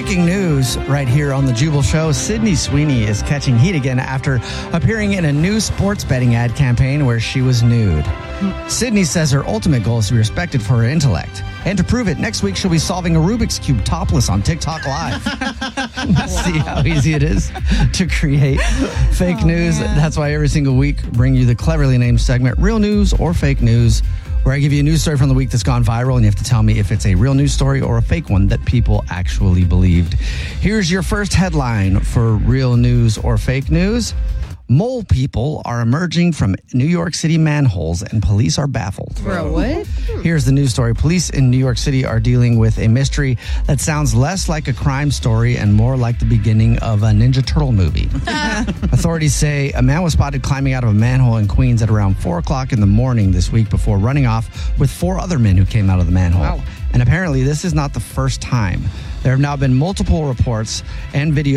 Breaking news right here on the Jubal Show. Sydney Sweeney is catching heat again after appearing in a new sports betting ad campaign where she was nude. Sydney says her ultimate goal is to be respected for her intellect. And to prove it, next week she'll be solving a Rubik's Cube topless on TikTok Live. See how easy it is to create fake news. Man. That's why every single week bring you the cleverly named segment, Real News or Fake News, where I give you a news story from the week that's gone viral, and you have to tell me if it's a real news story or a fake one that people actually believed. Here's your first headline for Real News or Fake News. Mole people are emerging from New York City manholes, and police are baffled. Bro, what? Here's the news story. Police in New York City are dealing with a mystery that sounds less like a crime story and more like the beginning of a Ninja Turtle movie. Authorities say a man was spotted climbing out of a manhole in Queens at around 4 o'clock in the morning this week before running off with 4 other men who came out of the manhole. Wow. And apparently this is not the first time. There have now been multiple reports and videos